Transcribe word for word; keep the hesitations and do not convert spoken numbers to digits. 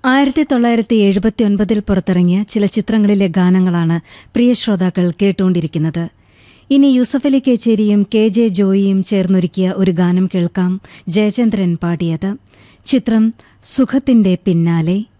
ആയിരത്തി തൊള്ളായിരത്തി എഴുപത്തി ഒൻപതിൽ പുറത്തിറങ്ങിയ ചില ചിത്രങ്ങളിലെ ഗാനങ്ങളാണ് പ്രിയ ശ്രോതാക്കൾ കേട്ടുകൊണ്ടിരിക്കുന്നത്. ഇനി യൂസഫലി കേച്ചേരിയും കെ ജെ ജോയിയും ചേർന്നൊരുക്കിയ ഒരു ഗാനം കേൾക്കാം. ജയചന്ദ്രൻ പാടിയത്. ചിത്രം സുഖത്തിന്റെ പിന്നാലെ.